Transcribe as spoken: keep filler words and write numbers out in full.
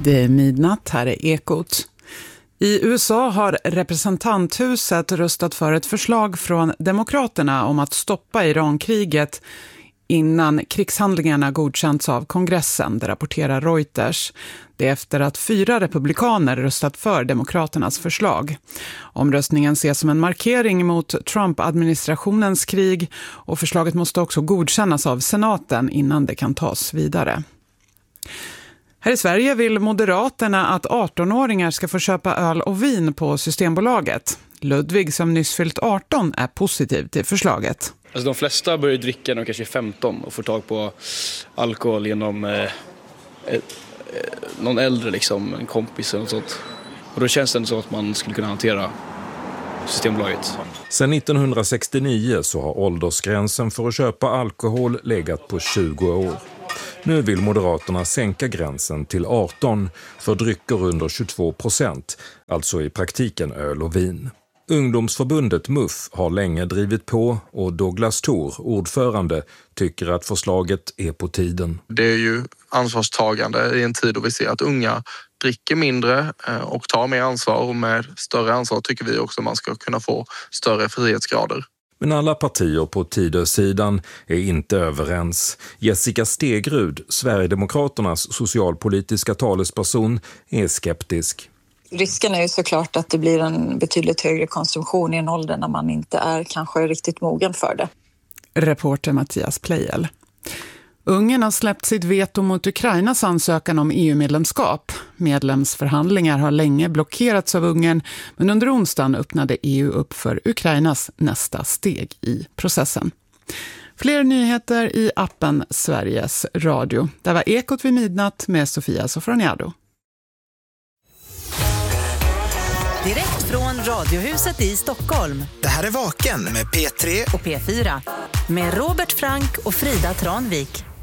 Det är midnatt, här är Ekot. I U S A har representanthuset röstat för ett förslag från demokraterna om att stoppa Irankriget innan krigshandlingarna godkänts av kongressen, det rapporterar Reuters. Det är efter att fyra republikaner röstat för demokraternas förslag. Omröstningen ses som en markering mot Trump-administrationens krig och förslaget måste också godkännas av senaten innan det kan tas vidare. Här i Sverige vill Moderaterna att arton-åringar ska få köpa öl och vin på Systembolaget. Ludvig, som nyss fyllt arton, är positiv till förslaget. Alltså de flesta börjar dricka när de kanske är femton och får tag på alkohol genom eh, eh, någon äldre, liksom, en kompis eller något sånt. Och då känns det så att man skulle kunna hantera Systembolaget. Sedan nittonhundrasextionio så har åldersgränsen för att köpa alkohol legat på tjugo år. Nu vill Moderaterna sänka gränsen till arton för drycker under tjugotvå procent, alltså i praktiken öl och vin. Ungdomsförbundet M U F har länge drivit på och Douglas Thor, ordförande, tycker att förslaget är på tiden. Det är ju ansvarstagande i en tid då vi ser att unga dricker mindre och tar mer ansvar, och med större ansvar tycker vi också att man ska kunna få större frihetsgrader. Men alla partier på Tidösidan är inte överens. Jessica Stegrud, Sverigedemokraternas socialpolitiska talesperson, är skeptisk. Risken är ju såklart att det blir en betydligt högre konsumtion i en ålder när man inte är kanske riktigt mogen för det. Reporter Mattias Plejel. Ungern har släppt sitt veto mot Ukrainas ansökan om E U-medlemskap. Medlemsförhandlingar har länge blockerats av Ungern, men under onsdagen öppnade E U upp för Ukrainas nästa steg i processen. Fler nyheter i appen Sveriges Radio. Det var Ekot vid midnatt med Sofia Sofroniado. Direkt från Radiohuset i Stockholm. Det här är Vaken med P tre och P fyra. Med Robert Frank och Frida Tranvik.